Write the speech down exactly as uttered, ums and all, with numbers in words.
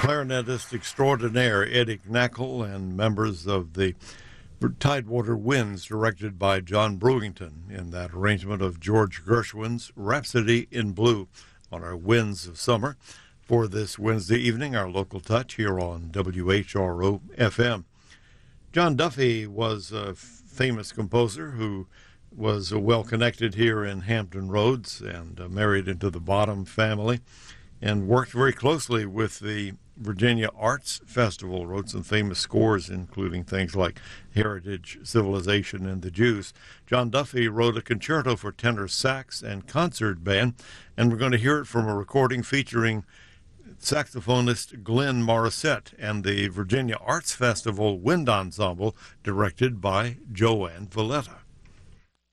clarinetist extraordinaire Eddie Knackel and members of the Tidewater Winds, directed by John Brewington, in that arrangement of George Gershwin's Rhapsody in Blue on our Winds of Summer for this Wednesday evening, our local touch here on W H R O F M. John Duffy was a famous composer who was uh, well connected here in Hampton Roads and uh, married into the Bottom family and worked very closely with the Virginia Arts Festival, wrote some famous scores, including things like Heritage, Civilization, and the Jews. John Duffy wrote a concerto for tenor sax and concert band, and we're going to hear it from a recording featuring saxophonist Glenn Morissette and the Virginia Arts Festival Wind Ensemble, directed by Joanne Valletta.